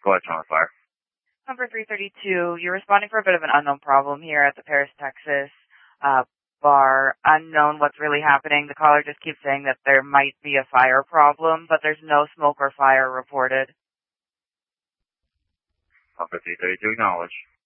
Go ahead, John, fire. Number 332, you're responding for a bit of an unknown problem here at the Paris, Texas bar. Unknown what's really happening. The caller just keeps saying that there might be a fire problem, but there's no smoke or fire reported. Number 332, acknowledge.